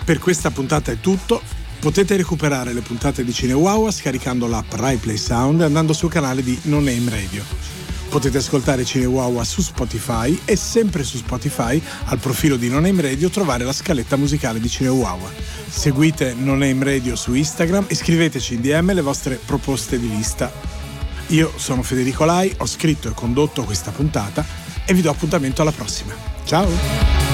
Per questa puntata è tutto. Potete recuperare le puntate di Cinewawa scaricando l'app Rai Play Sound e andando sul canale di No Name Radio. Potete ascoltare Cinewawa su Spotify e sempre su Spotify, al profilo di No Name Radio, trovare la scaletta musicale di Cinewawa. Seguite No Name Radio su Instagram e scriveteci in DM le vostre proposte di lista. Io sono Federico Lai, ho scritto e condotto questa puntata e vi do appuntamento alla prossima. Ciao!